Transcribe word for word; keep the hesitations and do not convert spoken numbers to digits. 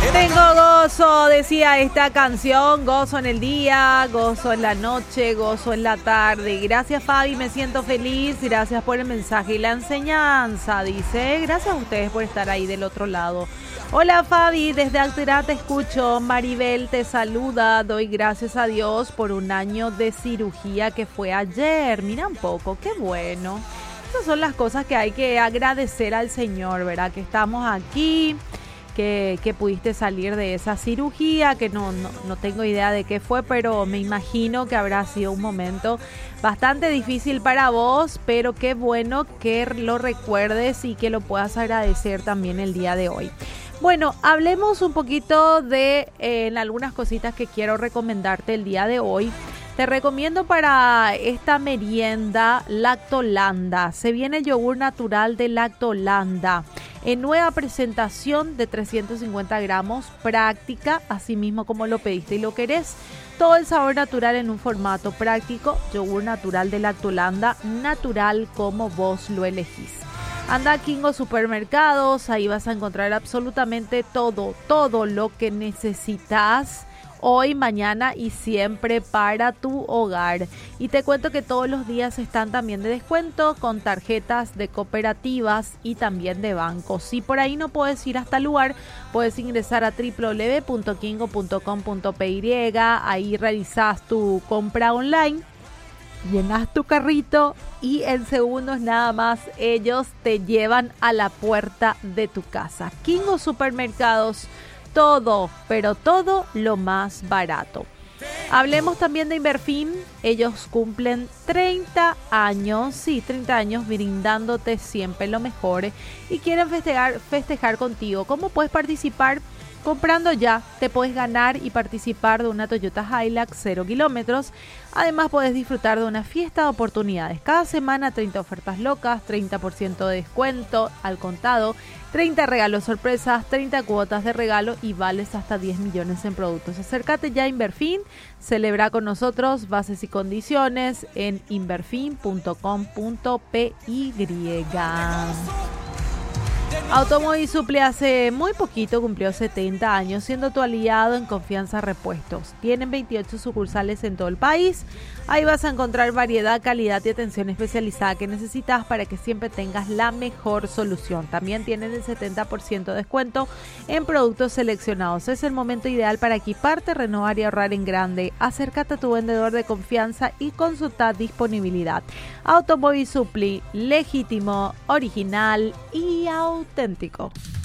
Tengo gozo, decía esta canción, gozo en el día, gozo en la noche, gozo en la tarde. Gracias, Fabi, me siento feliz, gracias por el mensaje y la enseñanza, dice. Gracias a ustedes por estar ahí del otro lado. Hola, Fabi, desde Altera te escucho. Maribel te saluda, doy gracias a Dios por un año de cirugía que fue ayer. Mira un poco, qué bueno. Esas son las cosas que hay que agradecer al Señor, ¿verdad? Que estamos aquí. Que, que pudiste salir de esa cirugía, que no, no, no tengo idea de qué fue, pero me imagino que habrá sido un momento bastante difícil para vos, pero qué bueno que lo recuerdes y que lo puedas agradecer también el día de hoy. Bueno, hablemos un poquito de eh, algunas cositas que quiero recomendarte el día de hoy. Te recomiendo para esta merienda Lactolanda. Se viene el yogur natural de Lactolanda en nueva presentación de trescientos cincuenta gramos, práctica, así mismo como lo pediste y lo querés. Todo el sabor natural en un formato práctico. Yogur natural de Lactolanda, natural como vos lo elegís. Anda a Kingo Supermercados, ahí vas a encontrar absolutamente todo, todo lo que necesitas hoy, mañana y siempre para tu hogar. Y te cuento que todos los días están también de descuento con tarjetas de cooperativas y también de bancos. Si por ahí no puedes ir hasta el lugar, puedes ingresar a doble u doble u doble u punto kingo punto com punto p y, ahí realizas tu compra online, llenas tu carrito y en segundos nada más ellos te llevan a la puerta de tu casa. Kingo Supermercados, todo, pero todo lo más barato. Hablemos también de Inverfin. Ellos cumplen treinta años, sí, treinta años brindándote siempre lo mejor y quieren festejar, festejar contigo. ¿Cómo puedes participar? Comprando ya, te puedes ganar y participar de una Toyota Hilux cero kilómetros. Además, puedes disfrutar de una fiesta de oportunidades. Cada semana, treinta ofertas locas, treinta por ciento de descuento al contado, treinta regalos sorpresas, treinta cuotas de regalo y vales hasta diez millones en productos. Acércate ya a Inverfin, celebra con nosotros, bases y condiciones en inverfin punto com punto p y. Automóvil Supli hace muy poquito cumplió setenta años, siendo tu aliado en Confianza Repuestos. Tienen veintiocho sucursales en todo el país. Ahí vas a encontrar variedad, calidad y atención especializada que necesitas para que siempre tengas la mejor solución. También tienen el setenta por ciento de descuento en productos seleccionados. Es el momento ideal para equiparte, renovar y ahorrar en grande. Acércate a tu vendedor de confianza y consulta disponibilidad. Automóvil Supli, legítimo, original y auténtico.